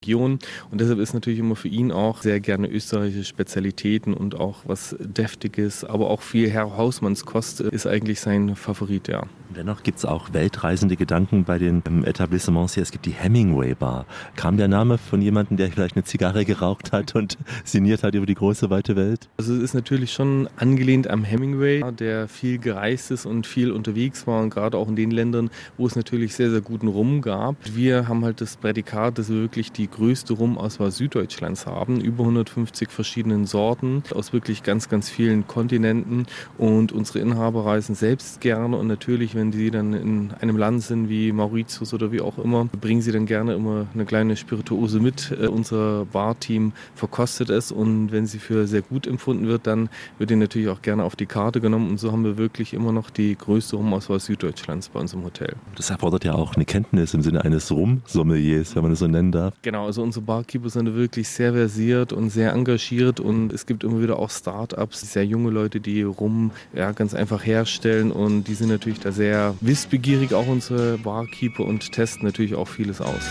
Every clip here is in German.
Region. Und deshalb ist natürlich immer für ihn auch sehr gerne österreichische Spezialitäten und auch was Deftiges, aber auch viel Herr Hausmannskost ist eigentlich sein Favorit, ja. Dennoch gibt es auch weltreisende Gedanken bei den Etablissements hier. Es gibt die Hemingway Bar. Kam der Name von jemandem, der vielleicht eine Zigarre geraucht hat und sinniert hat über die große, weite Welt? Also es ist natürlich schon angelehnt am Hemingway, der viel gereist ist und viel unterwegs war und gerade auch in den Ländern, wo es natürlich sehr, sehr guten Rum gab. Wir haben halt das Prädikat, dass wir wirklich die größte Rumauswahl Süddeutschlands haben. Über 150 verschiedenen Sorten aus wirklich ganz, ganz vielen Kontinenten. Und unsere Inhaber reisen selbst gerne und natürlich, wenn die dann in einem Land sind wie Mauritius oder wie auch immer, bringen sie dann gerne immer eine kleine Spirituose mit. Unser Barteam verkostet es und wenn sie für sehr gut empfunden wird, dann wird die natürlich auch gerne auf die Karte genommen und so haben wir wirklich immer noch die größte Rumauswahl Süddeutschlands bei uns im Hotel. Das erfordert ja auch eine Kenntnis im Sinne eines Rum-Sommeliers, wenn man das so nennen darf. Genau, also unsere Barkeeper sind wirklich sehr versiert und sehr engagiert und es gibt immer wieder auch Start-ups, sehr junge Leute, die Rum ganz einfach herstellen und die sind natürlich da sehr wissbegierig, auch unsere Barkeeper und testen natürlich auch vieles aus.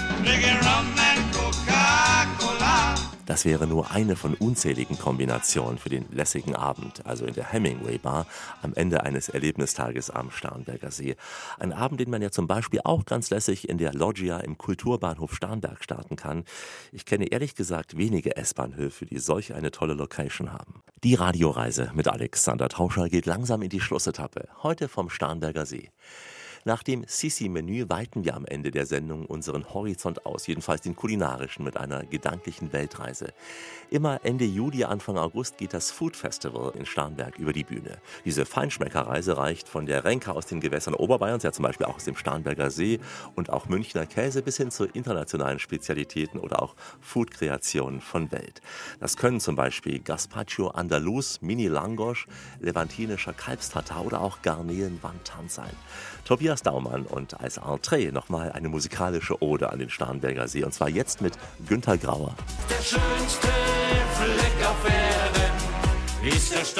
Das wäre nur eine von unzähligen Kombinationen für den lässigen Abend, also in der Hemingway Bar am Ende eines Erlebnistages am Starnberger See. Ein Abend, den man ja zum Beispiel auch ganz lässig in der Loggia im Kulturbahnhof Starnberg starten kann. Ich kenne ehrlich gesagt wenige S-Bahnhöfe, die solch eine tolle Location haben. Die Radioreise mit Alexander Tauscher geht langsam in die Schlussetappe, heute vom Starnberger See. Nach dem Sisi-Menü weiten wir am Ende der Sendung unseren Horizont aus, jedenfalls den kulinarischen, mit einer gedanklichen Weltreise. Immer Ende Juli, Anfang August geht das Food Festival in Starnberg über die Bühne. Diese Feinschmeckerreise reicht von der Renke aus den Gewässern Oberbayerns, ja zum Beispiel auch aus dem Starnberger See und auch Münchner Käse bis hin zu internationalen Spezialitäten oder auch Food-Kreationen von Welt. Das können zum Beispiel Gazpacho Andalus, Mini Langosch, levantinischer Kalbstatar oder auch Garnelen Wantan sein. Tobias Daumann und als Entree nochmal eine musikalische Ode an den Starnberger See und zwar jetzt mit Günter Grauer. Der schönste Fleck auf Erden ist der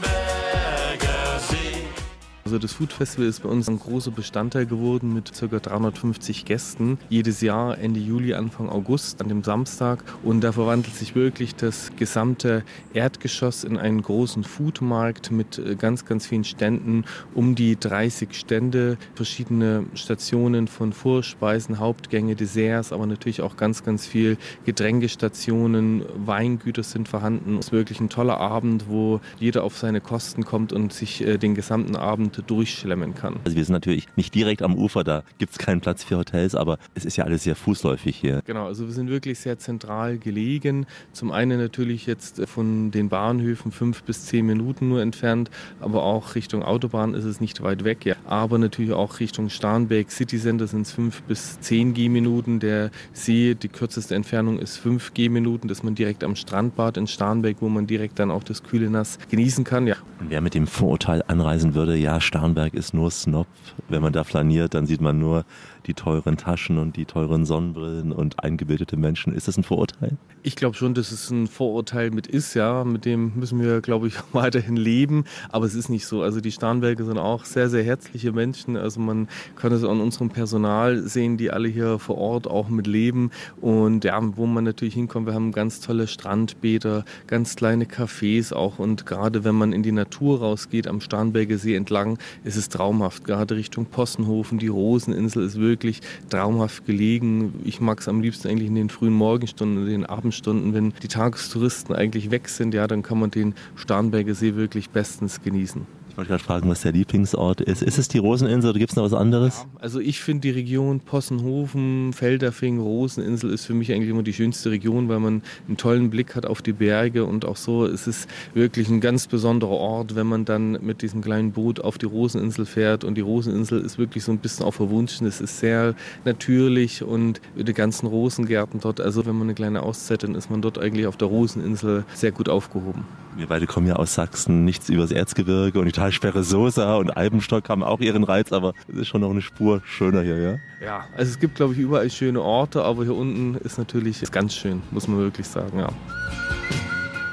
Starnberger See. Also das Food Festival ist bei uns ein großer Bestandteil geworden mit ca. 350 Gästen. Jedes Jahr Ende Juli, Anfang August an dem Samstag. Und da verwandelt sich wirklich das gesamte Erdgeschoss in einen großen Foodmarkt mit ganz, ganz vielen Ständen. Um die 30 Stände, verschiedene Stationen von Vorspeisen, Hauptgänge, Desserts, aber natürlich auch ganz, ganz viel Getränkestationen, Weingüter sind vorhanden. Es ist wirklich ein toller Abend, wo jeder auf seine Kosten kommt und sich den gesamten Abend durchschlemmen kann. Also wir sind natürlich nicht direkt am Ufer, da gibt es keinen Platz für Hotels, aber es ist ja alles sehr fußläufig hier. Genau, also wir sind wirklich sehr zentral gelegen. Zum einen natürlich jetzt von den Bahnhöfen 5 bis 10 Minuten nur entfernt, aber auch Richtung Autobahn ist es nicht weit weg. Ja. Aber natürlich auch Richtung Starnberg City Center sind es 5 bis 10 Gehminuten. Der See, die kürzeste Entfernung ist 5 Gehminuten, dass man direkt am Strandbad in Starnberg, wo man direkt dann auch das kühle Nass genießen kann. Ja. Und wer mit dem Vorurteil anreisen würde, ja, Starnberg ist nur Snob. Wenn man da flaniert, dann sieht man nur die teuren Taschen und die teuren Sonnenbrillen und eingebildete Menschen. Ist das ein Vorurteil? Ich glaube schon, dass es ein Vorurteil mit ist, ja. Mit dem müssen wir, glaube ich, weiterhin leben. Aber es ist nicht so. Also die Starnberger sind auch sehr, sehr herzliche Menschen. Also man kann es an unserem Personal sehen, die alle hier vor Ort auch mit leben. Und ja, wo man natürlich hinkommt, wir haben ganz tolle Strandbäder, ganz kleine Cafés auch. Und gerade wenn man in die Natur rausgeht, am Starnberger See entlang, ist es traumhaft. Gerade Richtung Possenhofen, die Roseninsel ist wirklich traumhaft gelegen. Ich mag es am liebsten eigentlich in den frühen Morgenstunden, in den Abendstunden, wenn die Tagestouristen eigentlich weg sind, ja, dann kann man den Starnberger See wirklich bestens genießen. Ich wollte gerade fragen, was der Lieblingsort ist. Ist es die Roseninsel oder gibt es noch was anderes? Ja, also ich finde die Region Possenhofen, Feldafing, Roseninsel ist für mich eigentlich immer die schönste Region, weil man einen tollen Blick hat auf die Berge und auch so ist es wirklich ein ganz besonderer Ort, wenn man dann mit diesem kleinen Boot auf die Roseninsel fährt und die Roseninsel ist wirklich so ein bisschen auch verwunschen. Es ist sehr natürlich und die ganzen Rosengärten dort, also wenn man eine kleine Auszeit, dann ist man dort eigentlich auf der Roseninsel sehr gut aufgehoben. Wir beide kommen ja aus Sachsen, nichts übers Erzgebirge und die Talsperre Sosa und Eibenstock haben auch ihren Reiz, aber es ist schon noch eine Spur schöner hier, ja? Ja, also es gibt, glaube ich, überall schöne Orte, aber hier unten ist natürlich ganz schön, muss man wirklich sagen, ja.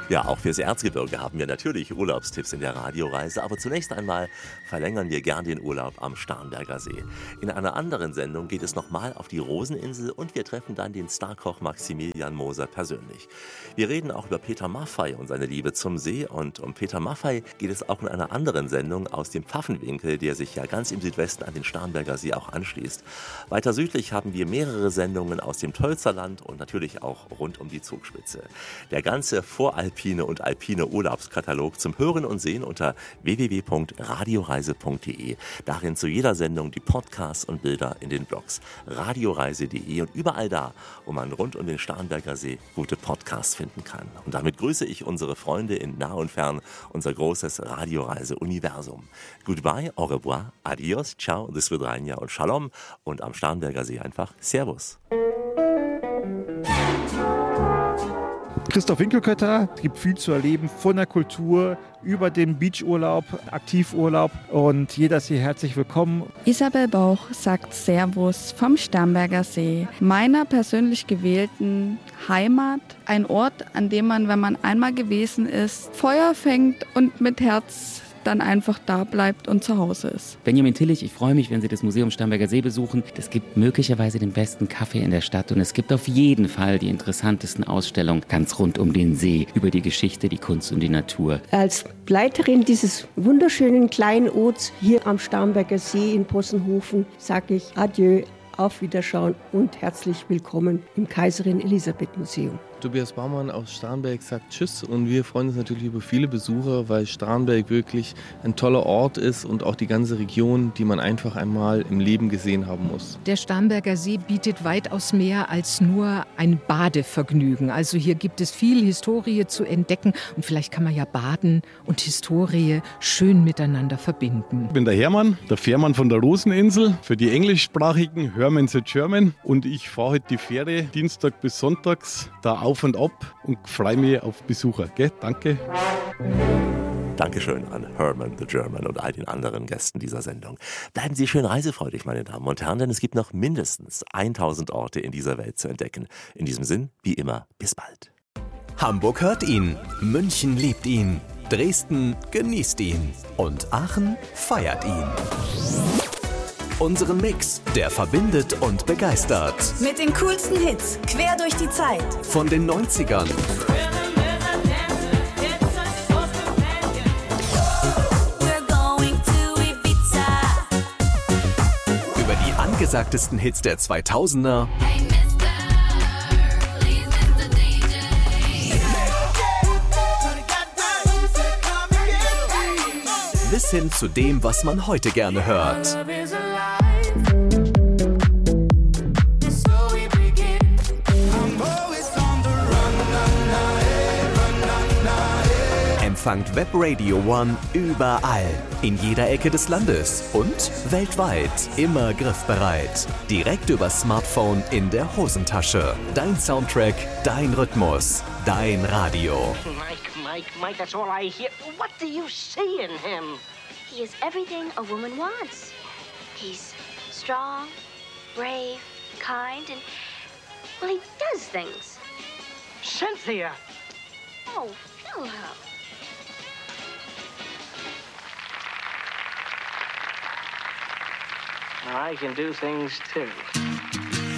Ja, auch fürs Erzgebirge haben wir natürlich Urlaubstipps in der Radioreise, aber zunächst einmal verlängern wir gern den Urlaub am Starnberger See. In einer anderen Sendung geht es nochmal auf die Roseninsel und wir treffen dann den Starkoch Maximilian Moser persönlich. Wir reden auch über Peter Maffay und seine Liebe zum See und um Peter Maffay geht es auch in einer anderen Sendung aus dem Pfaffenwinkel, der sich ja ganz im Südwesten an den Starnberger See auch anschließt. Weiter südlich haben wir mehrere Sendungen aus dem Tölzerland und natürlich auch rund um die Zugspitze. Der ganze voralpine und alpine Urlaubskatalog zum Hören und Sehen unter www.radioreise.de. Darin zu jeder Sendung die Podcasts und Bilder in den Blogs radioreise.de und überall da, wo man rund um den Starnberger See gute Podcasts finden kann. Und damit grüße ich unsere Freunde in nah und fern, unser großes Radioreise-Universum. Goodbye, au revoir, adios, ciao, do svidania und shalom und am Starnberger See einfach Servus. Christoph Winkelkötter, es gibt viel zu erleben von der Kultur über den Beachurlaub, Aktivurlaub und jeder ist hier herzlich willkommen. Isabel Bauch sagt Servus vom Starnberger See, meiner persönlich gewählten Heimat, ein Ort, an dem man, wenn man einmal gewesen ist, Feuer fängt und mit Herz dann einfach da bleibt und zu Hause ist. Benjamin Tillich, ich freue mich, wenn Sie das Museum Starnberger See besuchen. Es gibt möglicherweise den besten Kaffee in der Stadt und es gibt auf jeden Fall die interessantesten Ausstellungen ganz rund um den See, über die Geschichte, die Kunst und die Natur. Als Leiterin dieses wunderschönen kleinen Orts hier am Starnberger See in Possenhofen sage ich Adieu, auf Wiederschauen und herzlich willkommen im Kaiserin Elisabeth Museum. Tobias Baumann aus Starnberg sagt Tschüss und wir freuen uns natürlich über viele Besucher, weil Starnberg wirklich ein toller Ort ist und auch die ganze Region, die man einfach einmal im Leben gesehen haben muss. Der Starnberger See bietet weitaus mehr als nur ein Badevergnügen. Also hier gibt es viel Historie zu entdecken und vielleicht kann man ja Baden und Historie schön miteinander verbinden. Ich bin der Hermann, der Fährmann von der Roseninsel, für die englischsprachigen Hermann the German und ich fahre heute die Fähre Dienstag bis Sonntags da auf und ab und freue mich auf Besucher. Gell? Danke. Dankeschön an Herman the German und all den anderen Gästen dieser Sendung. Bleiben Sie schön reisefreudig, meine Damen und Herren, denn es gibt noch mindestens 1000 Orte in dieser Welt zu entdecken. In diesem Sinn, wie immer, bis bald. Hamburg hört ihn, München liebt ihn, Dresden genießt ihn und Aachen feiert ihn. Unseren Mix, der verbindet und begeistert. Mit den coolsten Hits, quer durch die Zeit. Von den 90ern. Über die angesagtesten Hits der 2000er. Bis hin zu dem, was man heute gerne hört. Empfangt Web Radio One überall, in jeder Ecke des Landes und weltweit. Immer griffbereit. Direkt über Smartphone in der Hosentasche. Dein Soundtrack, dein Rhythmus, dein Radio. Mike, that's all I hear. What do you see in him? He is everything a woman wants. He's strong, brave, kind, and, well, he does things. Cynthia! Oh, Philip. I can do things, too.